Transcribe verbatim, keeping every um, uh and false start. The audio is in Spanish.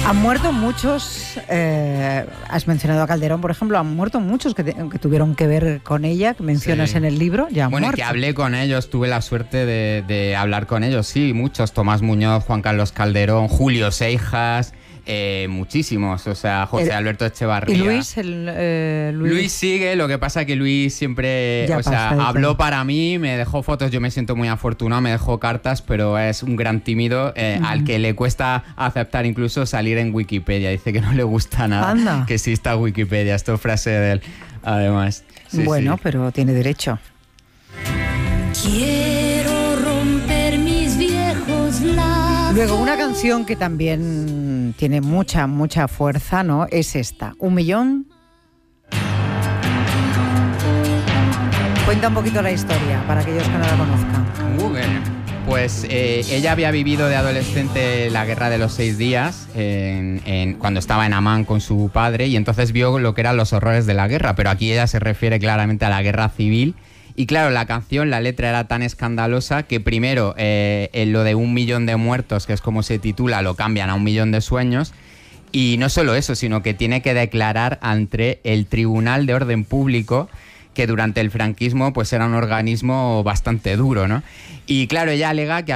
Han muerto muchos, eh, has mencionado a Calderón, por ejemplo, han muerto muchos que, te, que tuvieron que ver con ella, que mencionas sí. en el libro, ya han bueno, muerto. Bueno, que hablé con ellos, tuve la suerte de, de hablar con ellos, sí, muchos, Tomás Muñoz, Juan Carlos Calderón, Julio Seijas, eh, muchísimos, o sea, José el, Alberto Echevarría. ¿Y Luis, el, eh, Luis? Luis sigue, lo que pasa que Luis siempre, ya o sea, habló para mí, me dejó fotos, yo me siento muy afortunado, me dejó cartas, pero es un gran tímido eh, mm. al que le cuesta aceptar incluso salir en Wikipedia, dice que no le gusta nada Anda. que exista Wikipedia, esto es frase de él, además. Sí, bueno, sí. pero tiene derecho. Quiero romper mis viejos lazos. Luego, una canción que también tiene mucha, mucha fuerza, ¿no? Es esta, Un Millón. Cuenta un poquito la historia para aquellos que no la conozcan. Muy bien. Pues eh, ella había vivido de adolescente la Guerra de los Seis Días en, en, cuando estaba en Amán con su padre, y entonces vio lo que eran los horrores de la guerra, pero aquí ella se refiere claramente a la guerra civil. Y claro, la canción, la letra era tan escandalosa que primero eh, en lo de un millón de muertos, que es como se titula, lo cambian a un millón de sueños. Y no solo eso, sino que tiene que declarar ante el Tribunal de Orden Público, que durante el franquismo pues era un organismo bastante duro, ¿no? Y claro, ella alega que